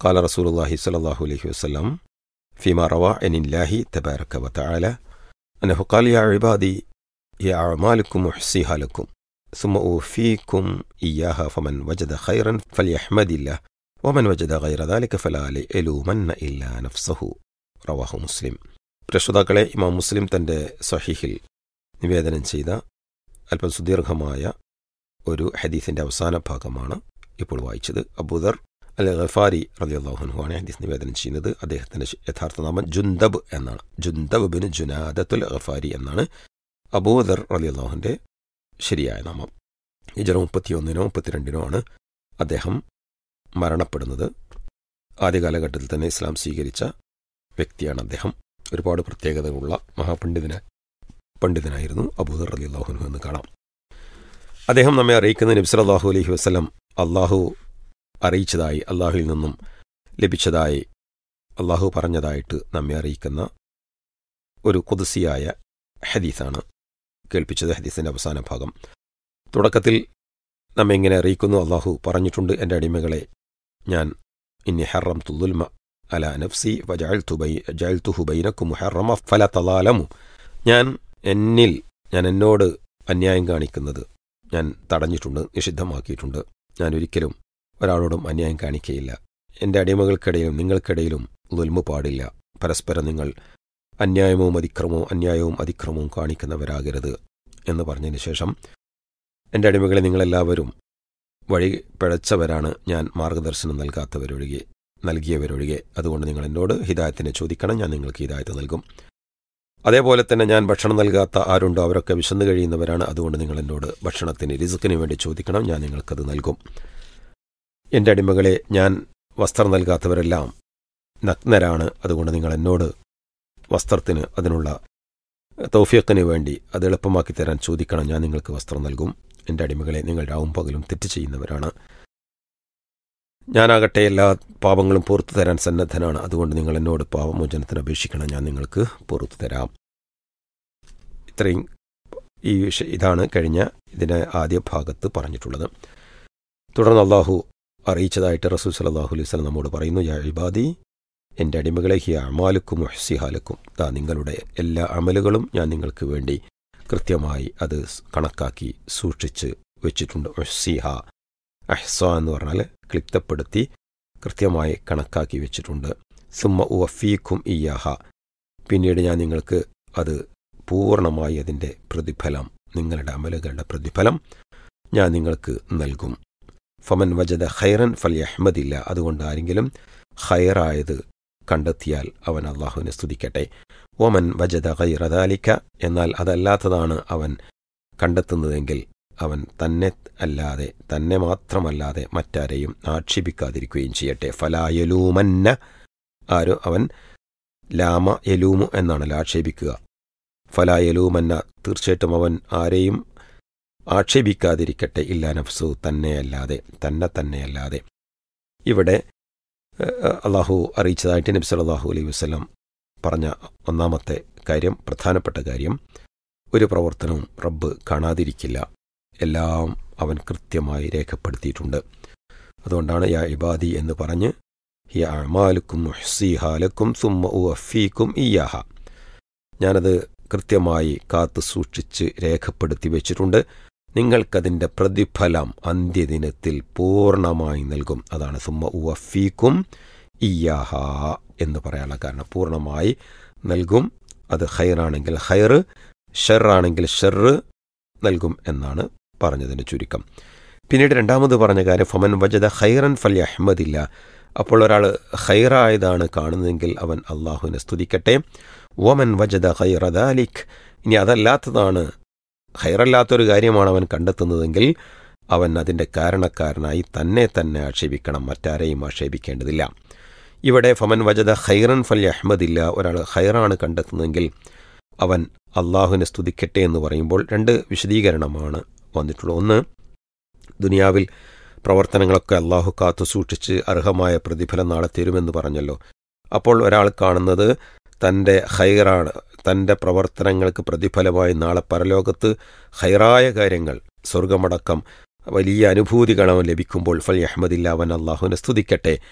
قال رسول الله صلى الله عليه وسلم فيما روى عن الله تبارك وتعالى أنه قال يا عبادي يا أعمالكم أحصيها لكم ثم أوفيكم إياها فمن وجد خيرا فليحمد الله ومن وجد غير ذلك فلا يلومن إلا نفسه റവാഹു മുസ്ലിം. പ്രശ്രോതാക്കളെ, ഇമാം മുസ്ലിം തൻ്റെ സ്വഹീഹിൽ നിവേദനം ചെയ്ത അല്പം സുദീർഘമായ ഒരു ഹദീസിൻ്റെ അവസാന ഭാഗമാണ് ഇപ്പോൾ വായിച്ചത്. അബൂദർ അൽ ഗഫാരി റളിയല്ലാഹു അൻഹു ആണ് ഹദീസ് നിവേദനം ചെയ്യുന്നത്. അദ്ദേഹത്തിൻ്റെ യഥാർത്ഥ നാമം ജുന്ദബ് എന്നാണ്. ജുന്ദബ് ബിൻ ജുനാദത്തുൽ ഗഫാരി എന്നാണ് അബൂദർ റളിയല്ലാഹുവിൻ്റെ ശരിയായ നാമം. ഹിജ്റ 31 32 ആണ് അദ്ദേഹം മരണപ്പെടുന്നത്. ആദ്യ കാലഘട്ടത്തിൽ തന്നെ ഇസ്ലാം സ്വീകരിച്ച വ്യക്തിയാണ് അദ്ദേഹം. ഒരുപാട് പ്രത്യേകതകളുള്ള പണ്ഡിതനായിരുന്നു അബൂദർ റളിയല്ലാഹു അൻഹു എന്ന് കാണാം. അദ്ദേഹം നമ്മെ അറിയിക്കുന്ന നബി സല്ലല്ലാഹു അലൈഹി വസല്ലം അള്ളാഹു അറിയിച്ചതായി, അള്ളാഹുവിൽ നിന്നും ലഭിച്ചതായി, അള്ളാഹു പറഞ്ഞതായിട്ട് നമ്മെ അറിയിക്കുന്ന ഒരു ഖുദ്സിയായ ഹദീസാണ് കേൾപ്പിച്ചത്. ഹദീസിൻ്റെ അവസാന ഭാഗം തുടക്കത്തിൽ നമ്മെ ഇങ്ങനെ അറിയിക്കുന്നു. അള്ളാഹു പറഞ്ഞിട്ടുണ്ട്, എൻ്റെ അടിമകളെ, ഞാൻ ഇന്നി ഹറംതു ദുൽമ അലാ നഫ്സി വജഅൽതുഹു ബൈനക്കും മുഹറമ ഫല തലാലമു. ഞാൻ എന്നോട് അന്യായം കാണിക്കുന്നത് ഞാൻ തടഞ്ഞിട്ടുണ്ട്, നിഷിദ്ധമാക്കിയിട്ടുണ്ട്. ഞാൻ ഒരിക്കലും ഒരാളോടും അന്യായം കാണിക്കുകയില്ല. എൻ്റെ അടിമകൾക്കിടയിലും നിങ്ങൾക്കിടയിലും ദുൽമു പാടില്ല. പരസ്പരം നിങ്ങൾ അന്യായവും അതിക്രമവും കാണിക്കുന്നവരാകരുത് എന്ന് പറഞ്ഞതിന് ശേഷം, എൻ്റെ അടിമകളെ, നിങ്ങളെല്ലാവരും വഴി പിഴച്ചവരാണ്, ഞാൻ മാർഗദർശനം നൽകിയവരൊഴികെ. അതുകൊണ്ട് നിങ്ങൾ എന്നോട് ഹിദായത്തിനെ ചോദിക്കണം, ഞാൻ നിങ്ങൾക്ക് ഹിദായത്ത് നൽകും. അതേപോലെ തന്നെ ഞാൻ ഭക്ഷണം നൽകാത്ത ആരുണ്ടോ അവരൊക്കെ വിശന്നു കഴിയുന്നവരാണ്. അതുകൊണ്ട് നിങ്ങൾ എന്നോട് ഭക്ഷണത്തിന്, റിസ്ക്കിന് വേണ്ടി ചോദിക്കണം, ഞാൻ നിങ്ങൾക്കത് നൽകും. എൻ്റെ അടിമകളെ, ഞാൻ വസ്ത്രം നൽകാത്തവരെല്ലാം നഗ്നരാണ്. അതുകൊണ്ട് നിങ്ങൾ എന്നോട് വസ്ത്രത്തിന്, അതിനുള്ള തൗഫീഖിന് വേണ്ടി അത് എളുപ്പമാക്കി തരാൻ ചോദിക്കണം, ഞാൻ നിങ്ങൾക്ക് വസ്ത്രം നൽകും. എൻ്റെ അടിമകളെ, നിങ്ങൾ രാവും പകലും തെറ്റ് ചെയ്യുന്നവരാണ്. ഞാനാകട്ടെ എല്ലാ പാപങ്ങളും പുറത്തു തരാൻ സന്നദ്ധനാണ്. അതുകൊണ്ട് നിങ്ങൾ എന്നോട് പാപമോചനത്തിന് അപേക്ഷിക്കണം, ഞാൻ നിങ്ങൾക്ക് പുറത്തു തരാം. ഇതാണ് കഴിഞ്ഞ ഇതിൻ്റെ ആദ്യ ഭാഗത്ത് പറഞ്ഞിട്ടുള്ളത്. തുടർന്ന് അള്ളാഹു അറിയിച്ചതായിട്ട് റസൂൽ സല്ലല്ലാഹു അലൈഹി വസല്ലം നമ്മോട് പറയുന്നു, യാ ഇബാദി, എൻ്റെ അടിമകളെ, ഹിയ അമാലുക്കും മുഹ്സിഹാലക്കും, നിങ്ങളുടെ എല്ലാ അമലുകളും ഞാൻ നിങ്ങൾക്ക് വേണ്ടി കൃത്യമായി അത് കണക്കാക്കി സൂക്ഷിച്ച് വെച്ചിട്ടുണ്ട്. മുഹ്സിഹ, അഹ്സ എന്ന് പറഞ്ഞാൽ ക്ലിപ്തപ്പെടുത്തി കൃത്യമായി കണക്കാക്കി വെച്ചിട്ടുണ്ട്. സുമ്മ ഉവഫീക്കും ഇയ്യാഹ, പിന്നീട് ഞാൻ നിങ്ങൾക്ക് അത് പൂർണ്ണമായി അതിൻ്റെ പ്രതിഫലം, നിങ്ങളുടെ അമലുകളുടെ പ്രതിഫലം ഞാൻ നിങ്ങൾക്ക് നൽകും. ഫമൻ വജദ ഖൈറൻ ഫൽയഹ്മദില്ല, അതുകൊണ്ട് ആരെങ്കിലും ഖൈറായത് കണ്ടെത്തിയാൽ അവൻ അള്ളാഹുവിനെ സ്തുതിക്കട്ടെ. ഒമൻ വജദ ഗൈറ ദാലിക, എന്നാൽ അതല്ലാത്തതാണ് അവൻ കണ്ടെത്തുന്നതെങ്കിൽ അവൻ തന്നെ മാത്രമല്ലാതെ മറ്റാരെയും ആക്ഷേപിക്കാതിരിക്കുകയും ചെയ്യട്ടെ. ഫലായലൂമന്ന, അവൻ ലാമ യലൂമു എന്നാണ് ആക്ഷേപിക്കുക. ഫലായലൂമന്ന, തീർച്ചയായിട്ടും അവൻ ആരെയും ആക്ഷേപിക്കാതിരിക്കട്ടെ. ഇല്ലാ നഫ്സു, തന്നെയല്ലാതെ. ഇവിടെ അള്ളാഹു അറിയിച്ചതായിട്ട് നബി സല്ലല്ലാഹു അലൈഹി വസല്ലം പറഞ്ഞ ഒന്നാമത്തെ കാര്യം, പ്രധാനപ്പെട്ട കാര്യം, ഒരു പ്രവർത്തനവും റബ്ബ് കാണാതിരിക്കില്ല, എല്ലാം അവൻ കൃത്യമായി രേഖപ്പെടുത്തിയിട്ടുണ്ട്. അതുകൊണ്ടാണ് യാ ഇബാദി എന്ന് പറഞ്ഞ് ഹിയ അഅമാലുക്കും മുഹ്സിഹാലക്കും സുമ്മ ഉവഫീക്കും ഇയ്യാഹ, ഞാനത് കൃത്യമായി കാത്തു സൂക്ഷിച്ച് രേഖപ്പെടുത്തി വെച്ചിട്ടുണ്ട്, നിങ്ങൾക്കതിൻ്റെ പ്രതിഫലം അന്ത്യദിനത്തിൽ പൂർണ്ണമായി നൽകും. അതാണ് സുമ്മ ഉവഫീക്കും ഇയ്യാഹ എന്ന് പറയാനുള്ള കാരണം. പൂർണ്ണമായി നൽകും. അത് ഖൈറാണെങ്കിൽ ഖൈർ, ഷെറാണെങ്കിൽ ഷെറ് നൽകും എന്നാണ് പറഞ്ഞതിൻ്റെ ചുരുക്കം. പിന്നീട് രണ്ടാമത് പറഞ്ഞ കാര്യം, ഫമൻ വജദ ഖൈറൻ ഫൽയഹ്മദില്ല, അപ്പോൾ ഒരാൾ ഖൈറായതാണ് കാണുന്നതെങ്കിൽ അവൻ അള്ളാഹുവിനെ സ്തുതിക്കട്ടെ. വമൻ വജദ ഖൈറ ദാലിക്, ഇനി അതല്ലാത്തതാണ്, ഖൈറല്ലാത്തൊരു കാര്യമാണ് അവൻ കണ്ടെത്തുന്നതെങ്കിൽ അവൻ അതിൻ്റെ കാരണക്കാരനായി തന്നെ ആക്ഷേപിക്കണം, മറ്റാരെയും ആക്ഷേപിക്കേണ്ടതില്ല. ഇവിടെ ഫമൻ വജദ ഖൈറൻ ഫൽയഹ്മദില്ല, ഒരാൾ ഖൈറാണ് കണ്ടെത്തുന്നതെങ്കിൽ അവൻ അള്ളാഹുവിനെ സ്തുതിക്കട്ടെ എന്ന് പറയുമ്പോൾ രണ്ട് വിശദീകരണമാണ് വന്നിട്ടുള്ളത്. ഒന്ന്, ദുനിയാവിൽ പ്രവർത്തനങ്ങളൊക്കെ അള്ളാഹു കാത്തു സൂക്ഷിച്ച് അർഹമായ പ്രതിഫലം നാളെ തരുമെന്ന് പറഞ്ഞല്ലോ. അപ്പോൾ ഒരാൾ കാണുന്നത് തൻ്റെ ഖൈറാണ്, തൻ്റെ പ്രവർത്തനങ്ങൾക്ക് പ്രതിഫലമായി നാളെ പരലോകത്ത് ഖൈറായ കാര്യങ്ങൾ, സ്വർഗമടക്കം വലിയ അനുഭൂതികൾ അവൻ ലഭിക്കുമ്പോൾ ഫൽയഹ്മദില്ല, അവൻ അള്ളാഹുവിനെ സ്തുതിക്കട്ടെ.